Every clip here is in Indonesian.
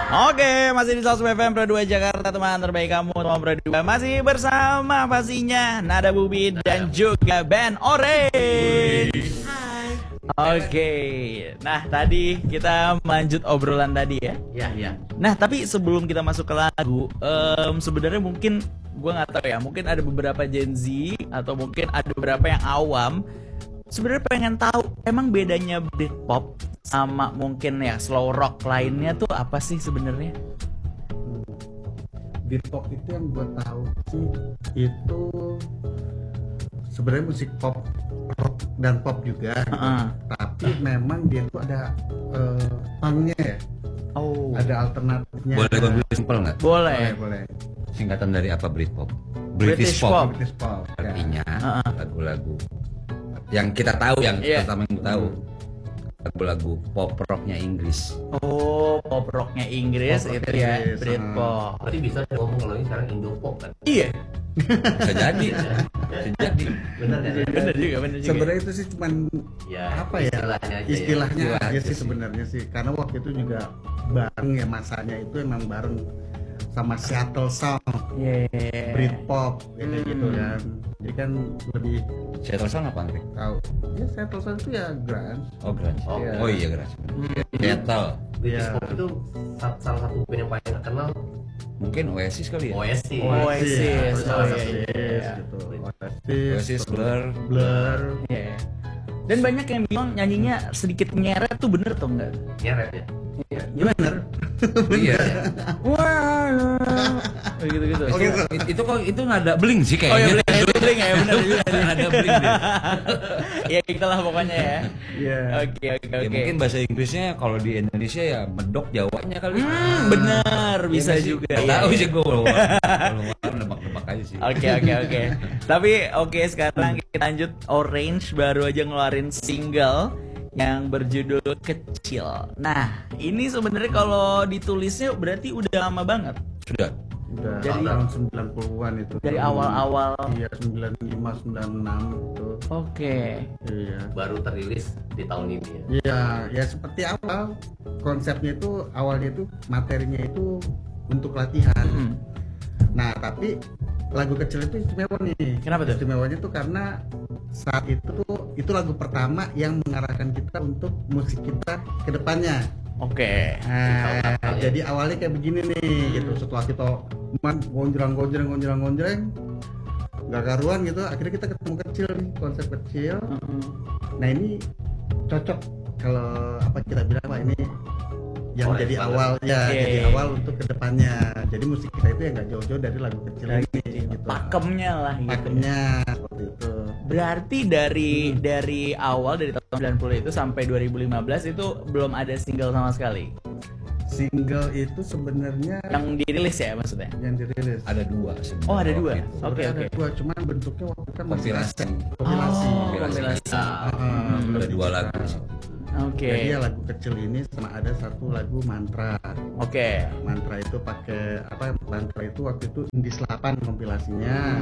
Oke, masih di Sosmed FM Pro 2 Jakarta, teman terbaik kamu, teman Pro 2. Masih bersama pastinya Nada Bubi dan juga band Orange. Oke, nah tadi kita lanjut obrolan tadi ya. Iya. Nah tapi sebelum kita masuk ke lagu, sebenarnya mungkin gue nggak tahu ya, mungkin ada beberapa Gen Z atau mungkin ada beberapa yang awam sebenarnya pengen tahu emang bedanya Britpop sama mungkin ya slow rock lainnya tuh apa sih sebenarnya? Britpop itu yang gue tahu sih itu sebenarnya musik pop, rock dan pop juga, tapi memang dia tuh ada punknya ya. Oh. Ada alternatifnya. Boleh gue bilang simpel nggak? Boleh. Singkatan dari apa Britpop? British Pop. British pop. Artinya lagu-lagu yang kita tahu, yang pertama yang kita tahu, lagu-lagu pop rocknya Inggris. Oh, pop rocknya Inggris Pop itu rock ya Inggris, Britpop. Berarti bisa ngomong kalau ini sekarang Indopop kan? Iya. Bisa jadi. Bener ya? Bener juga. Sebenarnya itu sih cuman Ya, apa ya? istilahnya aja Aja sih sebenarnya sih. Karena waktu itu juga bareng ya, masanya itu emang bareng sama Seattle Sound, Britpop gitu kan. Jadi kan lebih Seattle Sound apa Andri? tahu. Ya Seattle Sound itu ya grunge. Oh grunge. Oh, Oh iya grunge. Seattle. British Iya. Pop itu salah satu band yang paling terkenal. Mungkin Oasis kali ya. Oasis. Oasis. Salah satu. Oasis gitu. Oasis, Blur. Blur. Iya. Dan banyak yang bilang nyanyinya sedikit nyeret tuh, bener tuh enggak? Nyeret ya. Bener. Iya. Wah, gitu-gitu. Itu nggak ada bling sih Oh ya, kayaknya. bling ya, bener juga. Ada bling deh. Ya itulah pokoknya ya. Iya. Oke. Ya, mungkin bahasa Inggrisnya kalau di Indonesia ya medok Jawanya kali. Bener, bisa Iya nggak sih? juga. Nggak Iya, tahu iya. sih gue. Nebak-nebak aja sih. Oke. Tapi sekarang kita lanjut. Orange baru aja ngeluarin single yang berjudul Kecil. Nah, ini sebenarnya kalau ditulisnya berarti udah lama banget. Sudah. Udah Jadi- tahun 90-an itu. Dari awal-awal. Iya, 95 96 itu. Oke. Iya. Baru terilis di tahun ini ya. Iya, ya seperti awal konsepnya itu, awalnya itu materinya itu untuk latihan. Nah, tapi lagu Kecil itu istimewa nih. Kenapa tuh? Istimewanya tuh karena saat itu lagu pertama yang mengarahkan kita untuk musik kita ke depannya. Oke. Nah, jadi awalnya kayak begini nih gitu. Setelah kita gonjreng nggak karuan gitu, akhirnya kita ketemu Kecil nih, konsep Kecil. Nah, ini cocok kalau apa kita bilang apa ini yang Orange jadi banget. awal ya, Oke. jadi awal untuk kedepannya. Jadi musik kita itu ya nggak jauh-jauh dari lagu Kecil ini gitu. Pakemnya lah gitu. Pakemnya seperti itu. Berarti dari awal dari tahun 90 itu sampai 2015 itu belum ada single sama sekali. Single itu sebenarnya Yang dirilis ya maksudnya. yang dirilis. Ada dua sebenarnya. Oh, ada dua. waktu itu. Oke. Ada dua, cuman bentuknya waktu itu kan masih Kompilasi. kaset. Kompilasi. Oh, Kompilasi. kompilasi. Ada dua lagu di situ. Oke. Jadi ya lagu Kecil ini sama ada satu lagu Mantra. Oke. Mantra itu pakai apa? Mantra itu waktu itu Indis 8 kompilasinya.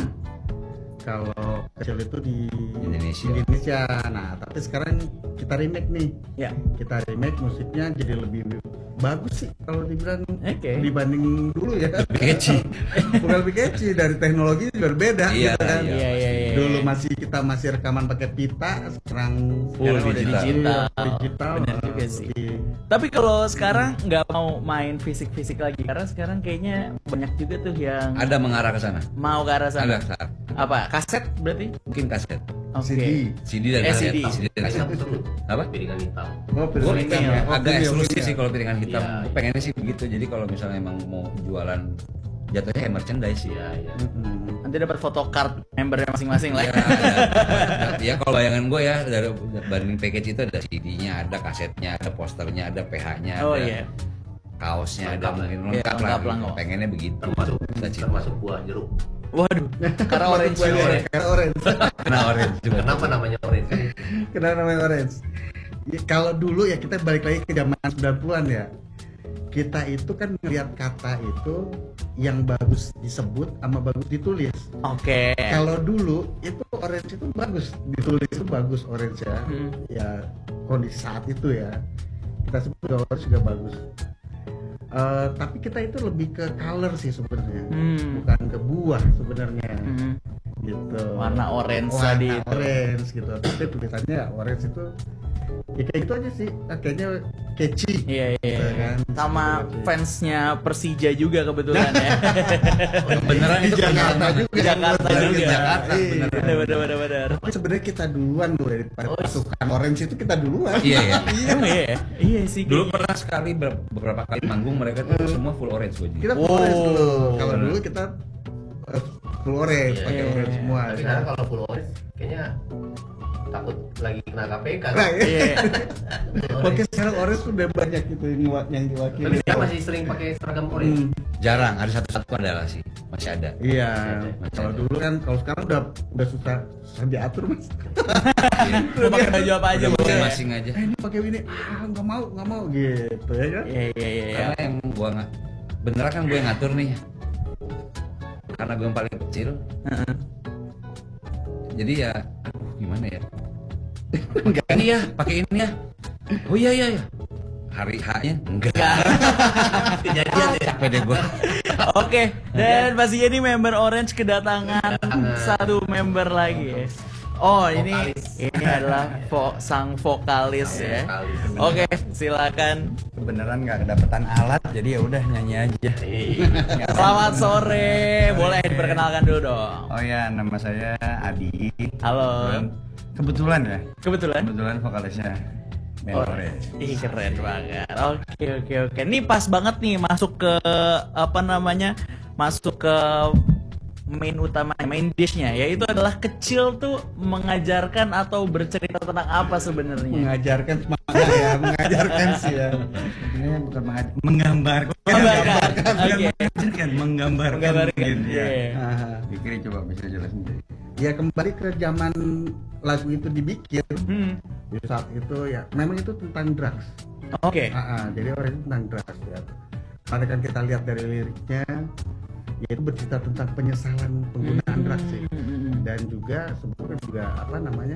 Kalau Kecil itu di Indonesia. Nah, tapi sekarang kita remake nih. Ya. Kita remake, musiknya jadi lebih bagus sih kalau dibilang Oke. dibanding dulu ya. Lebih catchy. Bukan lebih catchy, dari teknologi juga berbeda Iya, gitu kan. iya. Iya. Dulu kita masih rekaman pakai pita, sekarang Full udah digital. digital. Bener juga sih. lebih- Tapi kalau sekarang nggak mau main fisik-fisik lagi karena sekarang kayaknya banyak juga tuh yang Ada mengarah ke sana. mau ke arah sana. Ada saat. Apa? Kaset berarti? Mungkin kaset. Oke. CD dan CD. kaset. CD dan Kita kaset. seru. Apa? Piringan hitam. Oh, Gue film hitam ya. Oh, agak film, eksklusif film sih ya. kalau piringan hitam. Iya, Gue iya. pengennya sih begitu. Jadi kalau misalnya emang mau jualan jatuhnya kayak merchandise sih. Iya. Mm-mm. Nanti dapat foto card membernya masing-masing lah. Ya kalau bayangan gue ya dari banding package itu ada CD-nya, ada kasetnya, ada posternya, ada PH-nya, Oh ada iya. kaosnya, ada Lengkap lah. mungkin Iya, lengkap lengkap lah. lah. Pengennya begitu. Termasuk buah jeruk. Waduh. Karena orange. Karena orange. Kena orange juga. Kenapa namanya orange? Kenapa namanya orange? Ya, kalau dulu ya kita balik lagi ke zaman 90-an ya. Kita itu kan ngelihat kata itu yang bagus disebut sama bagus ditulis. Oke. Kalau dulu itu orange itu bagus, ditulis itu bagus orange ya. Ya kondisi saat itu ya. Kita sebut orange juga bagus. Tapi kita itu lebih ke color sih sebenarnya, Hmm. bukan ke buah sebenarnya. Hmm. Gitu. Warna orange Warna tadi itu. orange gitu. Tapi tulisannya orange itu ya kayak gitu aja sih. Kayaknya catchy. Iya, iya. Gitu kan. Sama fansnya Persija juga kebetulan ya. Beneran Di itu Jakarta beneran. juga. Jakarta Bener, juga. di Jakarta, Iya. Benar. Tapi sebenarnya kita duluan loh daripada pasukan orange itu kita duluan. Iya ya. Emang iya ya? Iya sih. Dulu kayaknya. pernah sekali beberapa kali manggung mereka tuh semua full orange baju. Kita full orange dulu. Oh. Kalau dulu kita full orange, Iya, pakai iya. orange semua. Tapi sekarang kalau full orange kayaknya takut lagi kena KPK. Nah, Iya. Oke, sekarang orange tuh udah banyak gitu yang diwakili. Tapi sekarang masih sering pakai seragam orange. Jarang, ada satu adalah sih, masih ada. Iya, Masih kalau ada. dulu kan, kalau sekarang udah susah diatur mas. Mau pakai baju apa aja Udah boleh. masing-masing aja. Ini pakai ini, nggak mau gitu ya kan? Iya. Karena yang gua nggak beneran kan gue yang ngatur nih. Karena gue yang paling kecil. Heeh. Jadi ya, aduh gimana ya? Pakai ini ya, pakai ini ya. Oh iya. Hari H-nya enggak. Kejadian ya. Capek deh gue. Oke, dan pastinya ini member Orange kedatangan satu member lagi ya. Oh, ini adalah sang vokalis ya. Vokalis. Oke, silakan. Kebenaran nggak kedapetan alat, jadi ya udah nyanyi aja. Selamat sore. Boleh diperkenalkan dulu dong. Oh ya, nama saya Adi. Halo. Kebetulan ya, Kebetulan. kebetulan vokalisnya band Oh, Orange. ih keren banget. Oke. Ini pas banget nih masuk ke apa namanya? Masuk ke main dishnya, yaitu adalah kecil tuh mengajarkan atau bercerita tentang apa sebenarnya? Mengajarkan semangat ya, mengajarkan sih ya. Sebenarnya bukan menggambarkan. Menggambarkan, Bukan oke. mengajarkan, menggambarkan. Menggambarkan, mungkin, ya. iya. Aha. Fikri coba bisa jelasin. Ya kembali ke zaman lagu itu dibikin di saat itu ya, memang itu tentang drugs. Oke. Jadi orang itu tentang drugs ya. Karena kan kita lihat dari liriknya, yaitu bercerita tentang penyesalan penggunaan drugs sih. Dan juga sebetulnya juga apa namanya,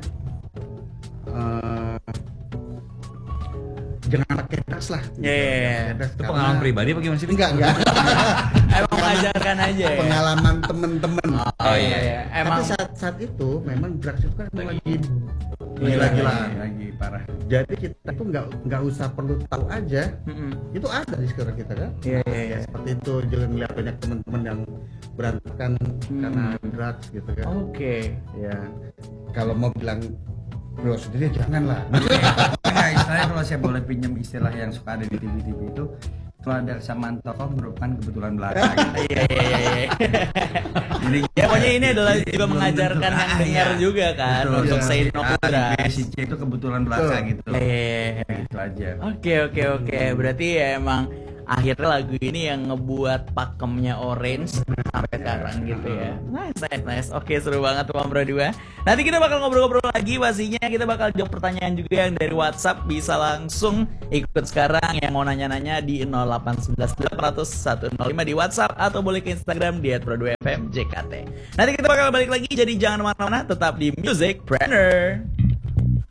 jangan pakai drugs lah. Iya. Pakai drugs Itu karena- pengalaman pribadi apa gimana sih? Enggak. Emang mengajarkan aja ya. Pengalaman temen-temen. Oh iya. Emang Tapi saat itu memang drugs itu kan lagi Gila. Lagi parah. Jadi kita itu nggak usah perlu tahu aja, Mm-mm. itu ada di sekitar kita kan. Iya. Ya, seperti itu, jangan lihat banyak teman-teman yang berantakan karena drugs gitu kan. Oke. Ya kalau mau bilang lo sendiri janganlah. Nah, istilahnya kalau saya boleh pinjam istilah yang suka ada di TV-TV itu ada samaan tokoh merupakan kebetulan belaka. Gitu. Iya. Jadi Ya pokoknya ini adalah juga belum mengajarkan tentu. yang dengar Iya. juga kan Betul. untuk Iya. say no to A, B, drugs. C, C itu kebetulan belaka Betul. gitu. Iya. Itu aja. Oke. Berarti ya emang akhirnya lagu ini yang ngebuat pakemnya Orange sampai sekarang gitu ya. Nice. Oke, seru banget Bang Bro 2. Nanti kita bakal ngobrol-ngobrol lagi pastinya. Kita bakal jawab pertanyaan juga yang dari WhatsApp. Bisa langsung ikut sekarang yang mau nanya-nanya di 0811 800 105 di WhatsApp atau boleh ke Instagram di @pro2fmjkt. Nanti kita bakal balik lagi, jadi jangan kemana-mana, tetap di Music Planner.